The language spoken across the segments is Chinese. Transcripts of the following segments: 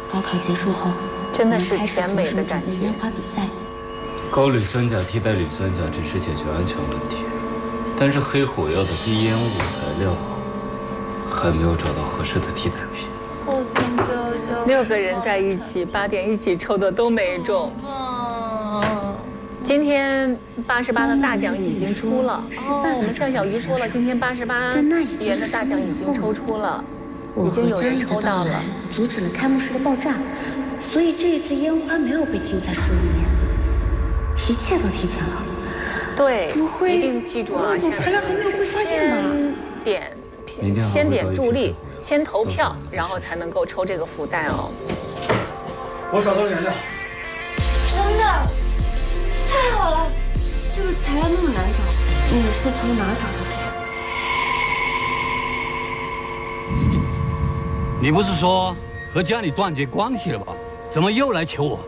高考结束后， 真的是甜美的感觉。 烟花比赛， 高氯酸钾替代氯酸钾只是解决安全问题，但是黑火药的低烟雾材料还没有找到合适的替代品。 6个人在一起，8点一起抽的都没中。今天88的大奖已经出了，我们向小鱼说了，今天88元的大奖已经抽出了，已经有人抽到了。 阻止了开幕式的爆炸，所以这一次烟花没有被禁在室里面，一切都提前了。 对， 不会一定记住啊！ 那种材料还没有被发现吧？ 先点助力，先投票，然后才能够抽这个福袋哦。 我找到了原料， 真的，太好了！这个材料那么难找，你是从哪儿找到的？ 你不是说和家里断绝关系了吧？怎么又来求我？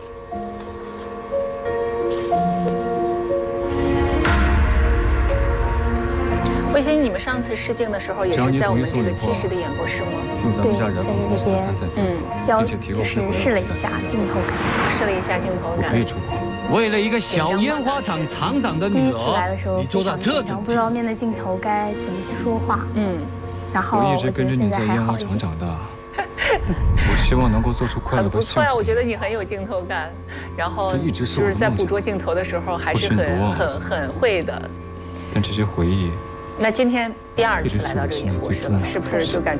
卫星，你们上次试镜的时候也是在我们这个70的演播室吗？ 对，在那边试了一下镜头感， 试了一下镜头感。 为了一个小烟花厂厂长的女第一次来的时儿， 候你坐在这不知道面对镜头该怎么去说话。然后我一直跟着你在烟花厂长大，我希望能够做出快乐很的不错呀，我觉得你很有镜头感，然后就是在捕捉镜头的时候还是很会的。 但这些回忆， 那今天第2次来到这个演播室了，是不是就感觉？